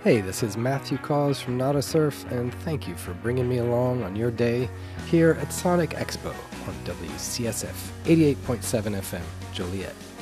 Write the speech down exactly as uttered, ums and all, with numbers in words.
Hey, this is Matthew Cause from Surf, and thank you for bringing me along on your day here at Sonic Expo on W C S F eighty-eight point seven F M, Joliet.